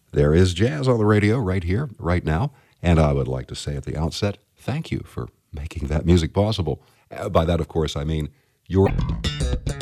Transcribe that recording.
There is jazz on the radio right here, right now. And I would like to say at the outset, thank you for making that music possible. By that, of course, I mean your